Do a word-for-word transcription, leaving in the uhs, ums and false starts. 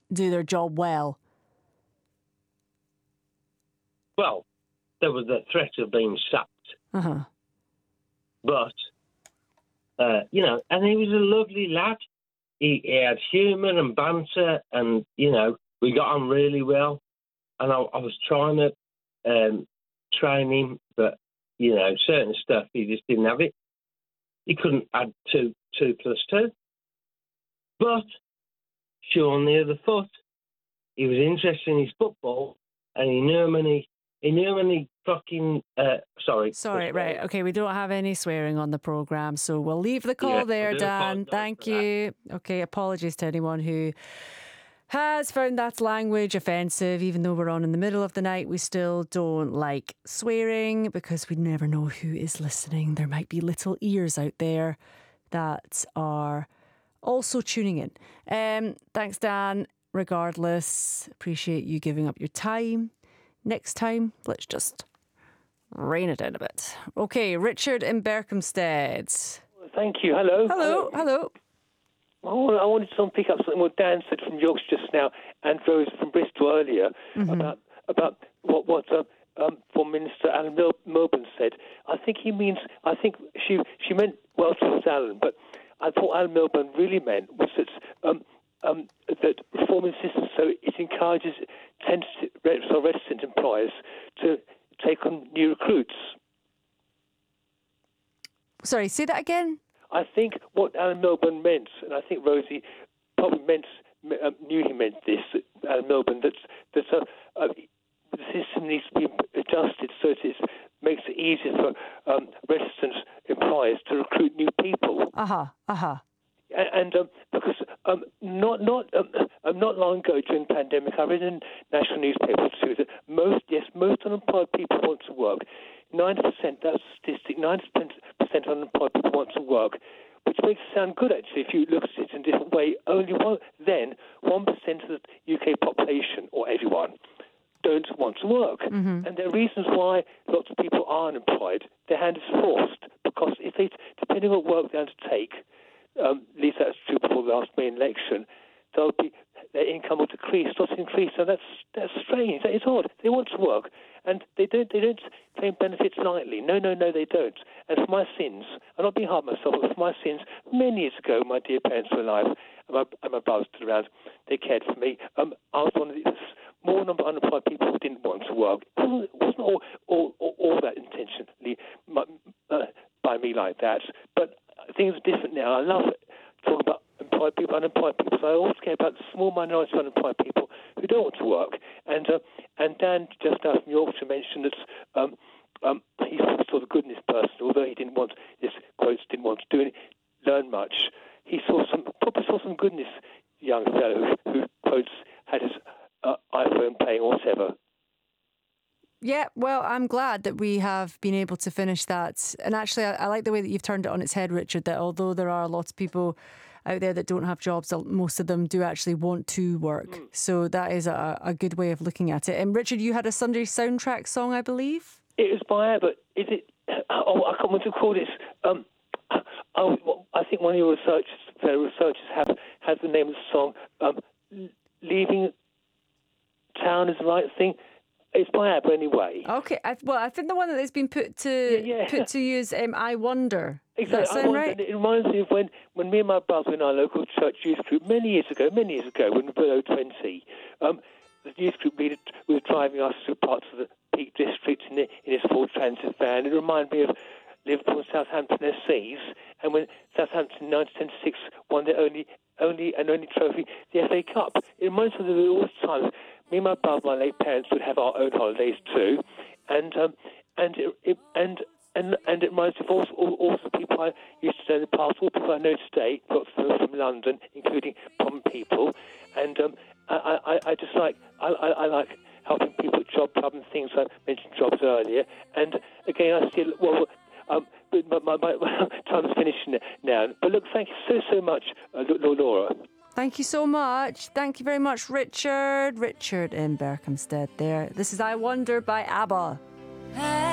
do their job well? Well, there was the threat of being sacked. Uh-huh. But, uh, you know, and he was a lovely lad. He, he had humour and banter and, you know, we got on really well. And I, I was trying to um, train him, but, you know, certain stuff, he just didn't have it. He couldn't add two, two plus two. But, sure, on the other foot, he was interested in his football and he knew how many, he knew how many fucking, uh, sorry. Sorry, right. Okay, we don't have any swearing on the programme, so we'll leave the call Yeah, there, I do Dan. apologise Thank for that. you. Okay, apologies to anyone who has found that language offensive. Even though we're on in the middle of the night, we still don't like swearing because we never know who is listening. There might be little ears out there that are also tuning in. Um, thanks, Dan. Regardless, appreciate you giving up your time. Next time, let's just rein it in a bit. Okay, Richard in Berkhamsted. Thank you. Hello. Hello, hello. I want- I wanted to pick up something what Dan said from Yorkshire just now and Rose from Bristol earlier Mm-hmm. about about what what uh, um, Foreign Minister Alan Mil- Milburn said. I think he means. I think she she meant well towards Alan, but I thought Alan Milburn really meant was that um, um, that reforming systems so it encourages tentative, so reticent employers to take on new recruits. Sorry, say that again. I think what Alan Milburn meant, and I think Rosie probably meant um, knew he meant this, Alan Milburn, that that uh, uh, the system needs to be adjusted so that it makes it easier for um, reticent employers to recruit new people. Uh huh. Uh huh. And, and um, because um, not not um, um, not long ago during the pandemic, I read in national newspapers too that most yes most unemployed people want to work. Ninety percent, that's a statistic. Ninety percent of unemployed people want to work, which makes it sound good actually. If you look at it in a different way, only one then one percent of the U K population, or everyone, don't want to work, Mm-hmm. and there are reasons why lots of people are unemployed. Their hand is forced because if they, depending on what work they undertake, um, at least that's true before the last main election, they'll be their income will decrease, not increase. So that's that's strange. That is odd. They want to work, and they don't they don't claim benefits lightly. No, no, no, they don't. And for my sins, I'm not being hard on myself, but for my sins, many years ago, my dear parents were alive, and my, and my brothers still around. They cared for me. Um, I was one of the small number of unemployed people who didn't want to work. It wasn't, it wasn't all, all, all, all that intentionally uh, by me like that. But things are different now. I love it. Talking about employed people, unemployed people. So I always care about the small minority of unemployed people who don't want to work. And uh, and Dan just now from Yorkshire mentioned that um, um, he's sort of a goodness person, although he didn't want this quotes didn't want to do any, learn much. He saw some probably saw some goodness, young fellow who, who quotes had his uh, iPhone playing or whatever. Yeah, well, I'm glad that we have been able to finish that. And actually, I, I like the way that you've turned it on its head, Richard, that although there are lots of people out there that don't have jobs, most of them do actually want to work. Mm. So that is a, a good way of looking at it. And Richard, you had a Sunday soundtrack song, I believe? It was by ABBA. Is it? Oh, I can't remember what to call this. Um, oh, I think one of your researchers, fellow researchers, have has the name of the song. Um, Leaving Town is the right thing. It's by ABBA anyway. Okay, I, well, I think the one that has been put to yeah, yeah. put to use, um, I Wonder. Exactly. Does that sound I right? It reminds me of when, when me and my brother in our local church youth group, many years ago, many years ago, when we were below twenty, um, the youth group leader was driving us through parts of the Peak District in, the, in his Ford Transit van. It reminded me of Liverpool and Southampton, their seas, and when Southampton in nineteen seventy-six won their only, only and only trophy, the F A Cup. It reminds me of all the times me and my brother, my late parents, would have our own holidays too, and um, and it, it, and and and it reminds me of also, also people I used to know in the past, all people I know today, lots of them from London, including prominent people, and um, I, I, I just like I, I, I like helping people at job club and things. I mentioned jobs earlier, and again I still well. Um, my, my, my time is finishing now. But look, thank you so, so much, uh, Laura. Thank you so much. Thank you very much, Richard. Richard in Berkhamsted there. This is I Wonder by ABBA.